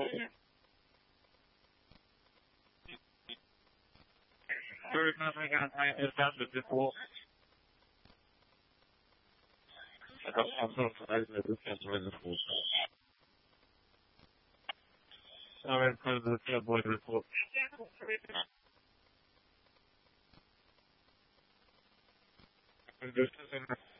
Sorry, nothing I established before. I'm so sorry that this is really cool. Sorry for the cowboy report. This is